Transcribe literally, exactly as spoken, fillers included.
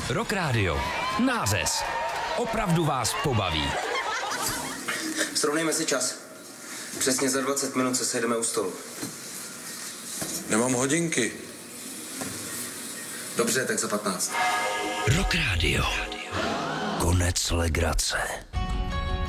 Rock Radio. Nářez. Opravdu vás pobaví. Srovnejme si čas. Přesně za dvacet minut se sejdeme u stolu. Nemám hodinky. Dobře, tak za patnáct. Rock Radio. Konec legrace.